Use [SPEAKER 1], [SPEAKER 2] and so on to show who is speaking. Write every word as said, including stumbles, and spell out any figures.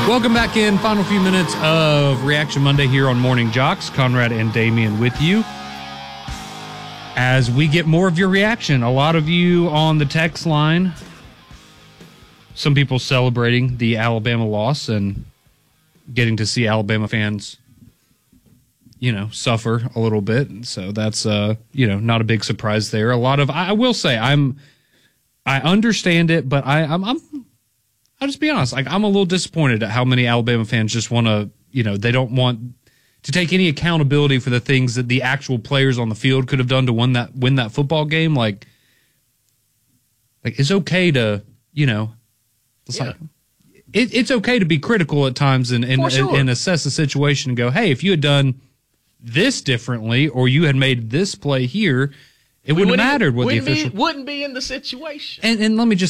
[SPEAKER 1] Welcome back in. Final few minutes of Reaction Monday here on Morning Jocks. Conrad and Damien with you. As we get more of your reaction, a lot of you on the text line, some people celebrating the Alabama loss and getting to see Alabama fans, you know, suffer a little bit. So that's, uh, you know, not a big surprise there. A lot of, I will say, I'm, I understand it, but I, I'm, I'm I'll just be honest. Like, I'm a little disappointed at how many Alabama fans just want to, you know, they don't want to take any accountability for the things that the actual players on the field could have done to win that win that football game. Like, like it's okay to, you know, it's
[SPEAKER 2] yeah.
[SPEAKER 1] like it, it's okay to be critical at times and and,
[SPEAKER 2] sure.
[SPEAKER 1] and and assess the situation and go, hey, if you had done this differently or you had made this play here, it
[SPEAKER 2] we
[SPEAKER 1] wouldn't have mattered what the
[SPEAKER 2] wouldn't
[SPEAKER 1] official
[SPEAKER 2] be, wouldn't be in the situation.
[SPEAKER 1] And and let me just.